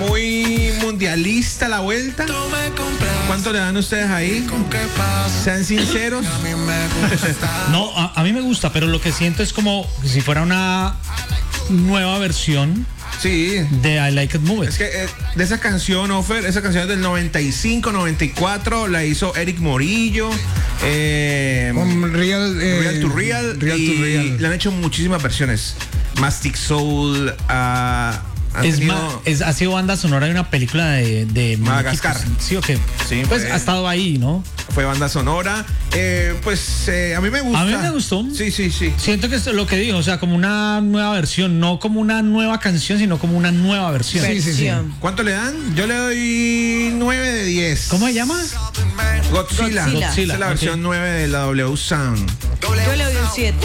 muy mundialista la vuelta. ¿Cuánto le dan ustedes ahí? Sean sinceros. No, a mí me gusta, pero lo que siento es como si fuera una nueva versión Sí. de I Like It Move It. Es que de esa canción, Offer, esa canción es del 95, 94, la hizo Eric Morillo. Con Real to Real. Real to Real. Le han hecho muchísimas versiones. Mastic Soul. Ha sido banda sonora de una película de Madagascar. Sí, o qué. Sí, pues fue. ha estado ahí, ¿no? Fue banda sonora. A mí me gusta. A mí me gustó. Sí. Siento que es lo que dijo, o sea, como una nueva versión, no como una nueva canción, sino como una nueva versión. Sí. ¿Cuánto le dan? Yo le doy 9 de 10. ¿Cómo se llama? Godzilla. Esa es la versión 9 de la W Sound. Yo le doy un 7.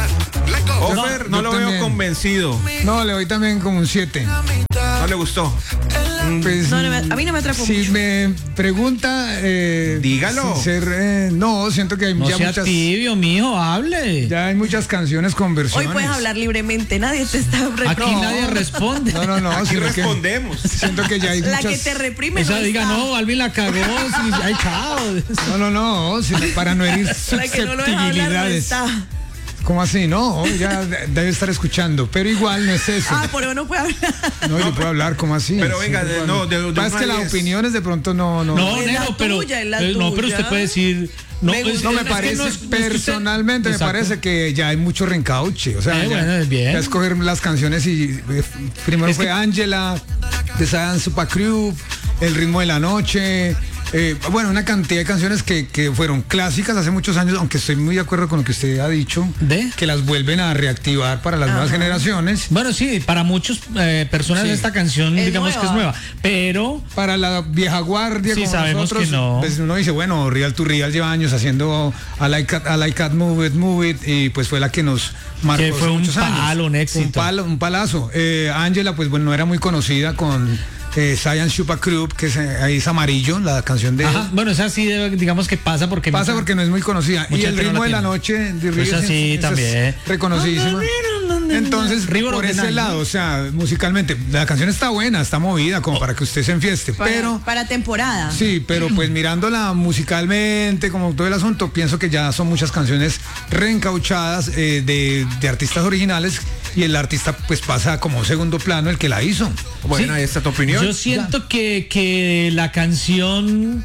Offer, no yo lo también. veo convencido. No, le doy también como un 7. No le gustó. Pues, No, a mí no me atrapó si mucho. me pregunta, Dígalo. no, siento que hay No ya sea muchas, tibio, mijo, hable. ya hay muchas canciones con Hoy versiones. puedes hablar libremente, nadie te está Aquí reprimiendo. nadie responde. No, Aquí sino que respondemos. siento que ya hay La muchas. que te reprime O sea, no diga, está. no, Alvin la cagó, sí, ay, chao. No, sino para no herir La que no lo deja hablar no susceptibilidades. está. ¿Cómo así? No, ya debe estar escuchando, pero igual no es eso. Ah, por eso no puede hablar. No, yo puedo hablar, ¿cómo así? Pero venga, Sí, no, de Más uno que a las 10. opiniones de pronto no. No, Es la negro, pero tuya, es la no, pero tuya. usted puede decir no, Me gusta. No me es que parece, no es que usted- personalmente me Exacto. parece que ya hay mucho reencauche. O sea, ya, bueno, es bien. ya escoger las canciones y primero Es fue que- Angela, The Science Super Crew, El ritmo de la noche. Bueno, una cantidad de canciones que fueron clásicas hace muchos años, aunque estoy muy de acuerdo con lo que usted ha dicho, ¿De? que las vuelven a reactivar para las nuevas generaciones. Bueno, sí, para muchas personas Sí. esta canción Es digamos nueva. que es nueva, pero Para la vieja guardia, Sí, como sabemos nosotros, que no. pues uno dice, bueno, Real to Real lleva años haciendo I Like It, Move It, y pues fue la que nos marcó Que fue hace un muchos años. palo, un éxito. Un palazo. Angela, pues bueno, no era muy conocida con Science Super Crew, que ahí es amarillo, la canción de... ajá, bueno, esa sí digamos que pasa porque Pasa porque no es muy conocida. Y mucha el gente no ritmo la de la tiene. noche de Pues Rivers, así esa también. es reconocidísima. Entonces, River of por the ese Night, lado, ¿no? o sea, musicalmente, la canción está buena, está movida, como para que usted se enfieste, pero... Para temporada. Sí, pero pues mirándola musicalmente, como todo el asunto, pienso que ya son muchas canciones reencauchadas de artistas originales y el artista pues pasa como un segundo plano el que la hizo. Bueno, Sí. ahí está tu opinión. Yo siento que la canción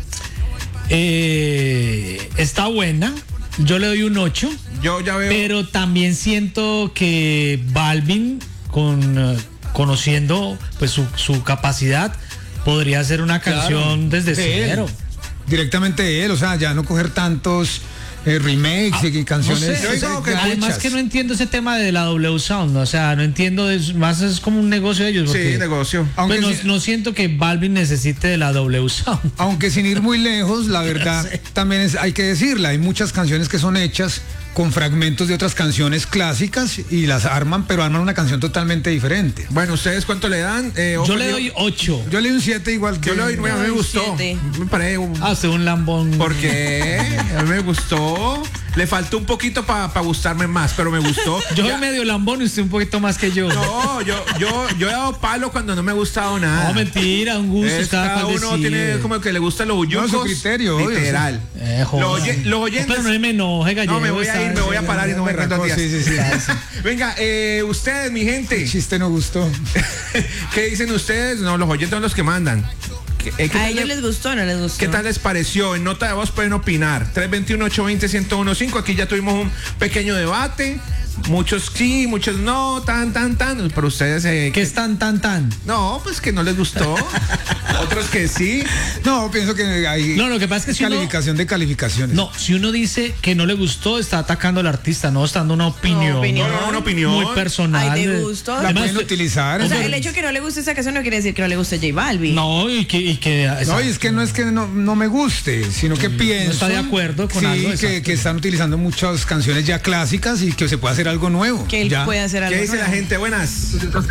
está buena. Yo le doy un 8, Yo ya veo. pero también siento que Balvin, conociendo pues su capacidad, podría hacer una canción desde de él. cero. Directamente de él, o sea, ya no coger tantos remakes y canciones. No sé, yo digo que además hechas. que no entiendo ese tema de la W Sound, ¿no? O sea, no entiendo, más es como un negocio de ellos. Sí, Porque, negocio. Aunque pues, sí- no siento que Balvin necesite de la W Sound. Aunque sin ir muy lejos, la verdad también hay que decirla, hay muchas canciones que son hechas con fragmentos de otras canciones clásicas y las arman, pero arman una canción totalmente diferente. Bueno, ¿ustedes cuánto le dan? Yo le doy 8. Yo le doy un 7 igual que... Yo le doy 9, a mí me Yo doy gustó. 7. Me parece un... Ah, usted un lambón. ¿Por qué? A mí me gustó. Le faltó un poquito para gustarme más, pero me gustó. Yo Ya- soy medio lambón y usted un poquito más que yo. No, yo he dado palo cuando no me ha gustado nada. No, mentira, un gusto. Es, cada cual uno decide. tiene como que le gustan los uyucos. su criterio, obvio, literal. Joda. Los oyentes. Pero no me enoje, gallego. No, me voy a ir, me voy a parar y no me Berraco, encuentro días. sí. Venga, ustedes, mi gente, El chiste no gustó. ¿qué dicen ustedes? No, los oyentes son los que mandan. ¿Qué A tal ellos les gustó o no les gustó. ¿Qué tal les pareció? En nota de voz pueden opinar. 321-820-1015. Aquí ya tuvimos un pequeño debate. Muchos sí, muchos no, tan. Pero ustedes... ¿Qué es tan? No, pues que no les gustó. Otros que sí. No, pienso que hay No, lo que pasa es que si uno- calificación de calificaciones. No, si uno dice que no le gustó, está atacando al artista, no está dando una opinión. opinión. No, una opinión. Muy personal. Ay, de gusto. La Además, pueden utilizar. O sea, el hecho de que no le guste esa canción no quiere decir que no le guste J Balvin. no, y que No, y es que no es que no me guste, sino que pienso... está de acuerdo con sí, algo, que exacto. están utilizando muchas canciones ya clásicas y que se puede hacer hacer algo nuevo. Que él Ya. puede hacer algo ¿Qué dice nuevo. la gente? Buenas.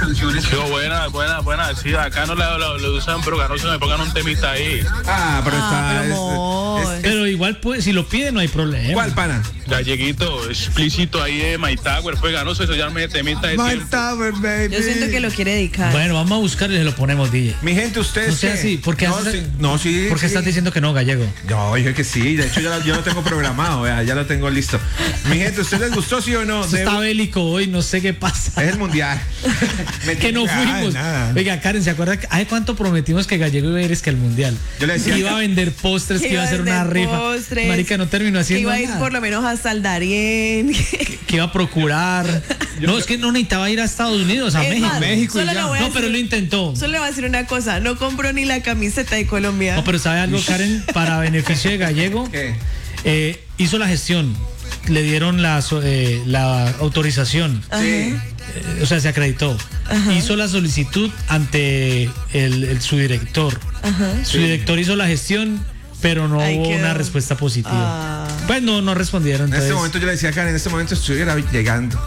Buena. Sí, acá no lo usan, pero que no se me pongan un temita ahí. Ah, pero está. pero amor. Pero igual, pues, si lo pide, no hay problema. ¿Cuál, pana? Galleguito, explícito ahí de My Tower, pues ganoso, eso ya me temita de My tiempo. Tower, baby. Yo siento que lo quiere dedicar. Bueno, vamos a buscarlo y se lo ponemos, DJ. Mi gente, ustedes. No sea qué? así, ¿por qué no, haces- sí, no, sí. ¿Por qué sí. estás diciendo que no, Gallego? No, dije que sí. De hecho, yo lo tengo programado. Vea, ya lo tengo listo. Mi gente, ¿ustedes les gustó, sí o no? Eso está bélico hoy, no sé qué pasa. Es el mundial. Que no fuimos. nada. Oiga, Karen, ¿se acuerda? ¿Hace cuánto prometimos que Gallego iba a ir es que al mundial? Yo le decía- Que iba a vender postres, que iba a hacer una vender rifa. postres, Marica, no terminó que haciendo iba a ir nada. por lo menos hasta el Darién. Que iba a procurar. No, es que no necesitaba ir a Estados Unidos, a Es México. más, México y solo ya. le voy a No, pero decir- lo intentó. Solo le voy a decir una cosa, no compró ni la camiseta de Colombia. No, pero ¿sabe algo, Karen? Para beneficio de Gallego, ¿Qué? hizo la gestión. Le dieron la autorización. Sí. O sea, se acreditó. Hizo la solicitud ante su director. Su director hizo la gestión, pero no Ahí hubo quedó. una respuesta positiva. Pues no respondieron. En este Entonces, momento yo le decía a Karen, en este momento estuviera llegando.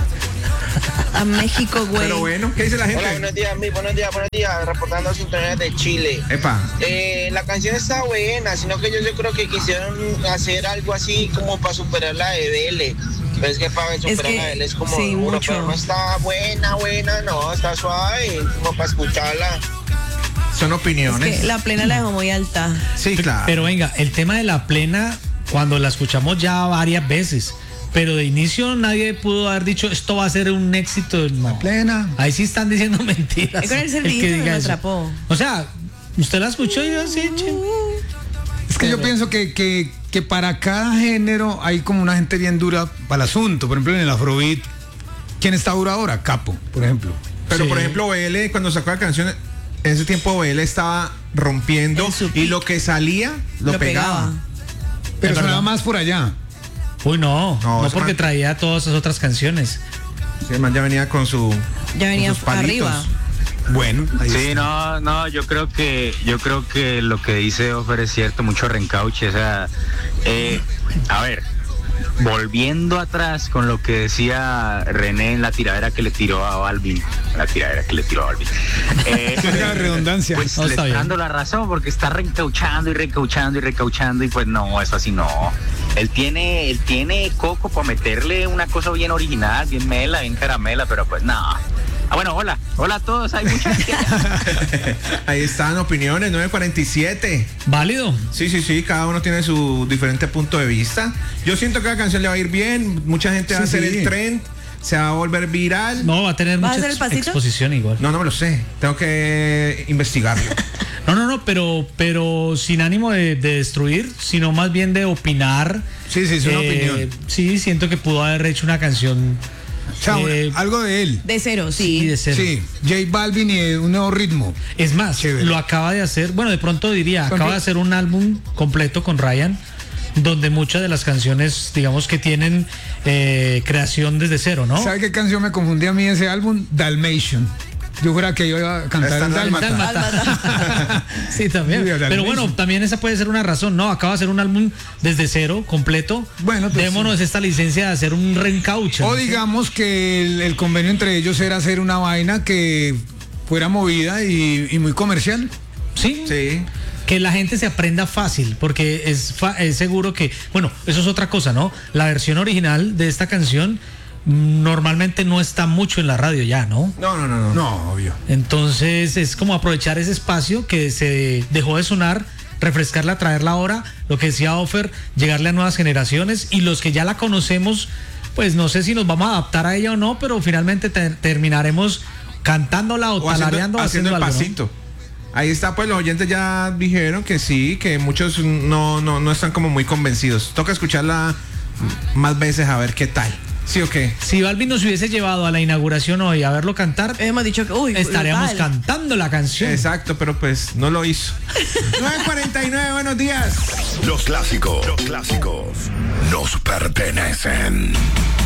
A México, güey. Pero bueno, ¿qué dice la gente? Hola, buenos días, reportando sintonía de Chile. Epa. La canción está buena, sino que yo creo que quisieron hacer algo así como para superar la de Dele. Pero es que para superar que, la de Dele es como sí, duro, mucho. pero no está buena, no, está suave, como para escucharla. Son Es opiniones. que la plena la dejó muy alta. Sí, claro. pero venga, el tema de la plena, cuando la escuchamos ya varias veces, pero de inicio nadie pudo haber dicho esto va a ser un éxito. No. Plena. Ahí sí están diciendo mentiras. Es con el cerdito que que diga lo eso. atrapó. O sea, usted la escuchó y yo sí, che. Es que yo pienso que para cada género hay como una gente bien dura para el asunto. Por ejemplo, en el Afrobeat, ¿quién está duro ahora? Capo, por ejemplo. Pero Sí. por ejemplo, BL, cuando sacó la canción, en ese tiempo BL estaba rompiendo En su y pick. lo que salía lo pegaba. Pero Es sonaba verdad. más por allá. Uy, no No, porque man- traía todas esas otras canciones. Sí, el man ya venía con su. Ya venía con sus palitos. arriba. Bueno, ahí Sí, está. no, yo creo que lo que dice Ofer es cierto, mucho reencauche, o sea, a ver, volviendo atrás con lo que decía René en la tiradera que le tiró a Balvin, La redundancia. pues No, le está está bien. dando la razón porque está reencauchando y pues no, eso así no. Él tiene coco para meterle una cosa bien original, bien mela, bien caramela, pero pues no. Ah, bueno, hola a todos, hay muchas Ahí están opiniones, 9:47. ¿Válido? Sí, cada uno tiene su diferente punto de vista. Yo siento que la canción le va a ir bien, mucha gente va a Sí, hacer sí. el trend, se va a volver viral. No, va a tener ¿Vas a mucha hacer el pasito? exposición igual. No me lo sé, tengo que investigarlo. No, pero sin ánimo de destruir, sino más bien de opinar. Sí, es una opinión. Sí, siento que pudo haber hecho una canción. O sea, algo de él. De cero, Sí, sí. de cero. Sí, J Balvin y un nuevo ritmo. Es más, Chévere. lo acaba de hacer, bueno, de pronto diría, acaba de hacer un álbum completo con Ryan, donde muchas de las canciones, digamos que tienen creación desde cero, ¿no? ¿Sabe qué canción me confundía a mí ese álbum? Dalmatian. Yo juraba que iba a cantar Está en Dálmata. Dálmata. Sí, también. Sí, Dalmatian. Pero bueno, también esa puede ser una razón, ¿no? Acaba de hacer un álbum desde cero, completo. Bueno, pues Démonos esta licencia de hacer un reencauche. O ¿no? digamos que el convenio entre ellos era hacer una vaina que fuera movida y muy comercial. Sí. Sí. Que la gente se aprenda fácil, porque es seguro que, bueno, eso es otra cosa, ¿no? La versión original de esta canción normalmente no está mucho en la radio ya, ¿no? No. No, obvio. Entonces es como aprovechar ese espacio que se dejó de sonar, refrescarla, traerla ahora, lo que decía Offer, llegarle a nuevas generaciones y los que ya la conocemos, pues no sé si nos vamos a adaptar a ella o no, pero finalmente terminaremos cantándola o tarareando o haciendo el algo, ¿no? pasito. Ahí está, pues los oyentes ya dijeron que sí, que muchos no están como muy convencidos. Toca escucharla más veces a ver qué tal. ¿Sí o qué? Si Balvin nos hubiese llevado a la inauguración hoy a verlo cantar, Hemos dicho que, uy, estaríamos brutal. cantando la canción. Exacto, pero pues no lo hizo. 9:49, buenos días. Los clásicos nos pertenecen.